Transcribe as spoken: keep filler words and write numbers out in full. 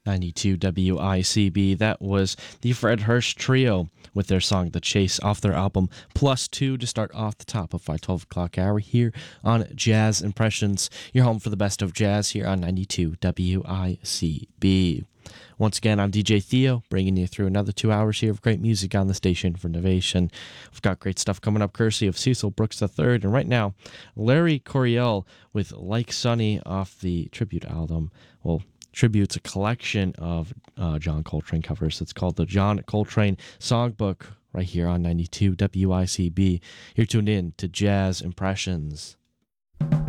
ninety-two W I C B. That was the Fred Hirsch Trio with their song The Chase off their album Plus Two to start off the top of our twelve o'clock hour here on Jazz Impressions. Your home for the best of jazz here on ninety-two W I C B. Once again, I'm D J Theo, bringing you through another two hours here of great music on the station for Novation. We've got great stuff coming up, courtesy of Cecil Brooks the third, and right now, Larry Coryell with Like Sunny off the tribute album. Well, tribute's a collection of uh, John Coltrane covers. It's called the John Coltrane Songbook, right here on ninety-two W I C B. You're tuned in to Jazz Impressions.